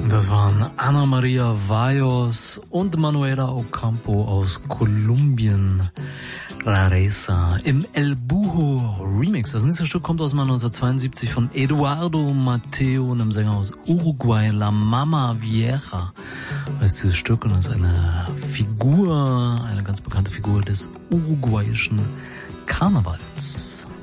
Das waren Ana Maria Vallos und Manuela Ocampo aus Kolumbien. Rareza im El Buho Remix. Das nächste Stück kommt aus dem Jahr 1972 von Eduardo Mateo, einem Sänger aus Uruguay. La Mama Vieja heißt dieses Stück und ist eine Figur, eine ganz bekannte Figur des uruguayischen Karnevals.